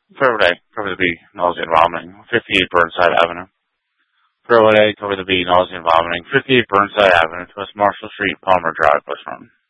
Fairwood A, cover the B, nausea and vomiting. 58 Burnside Avenue. Fairwood A, cover the B, nausea and vomiting. 58 Burnside Avenue, West Marshall Street, Palmer Drive, West Run.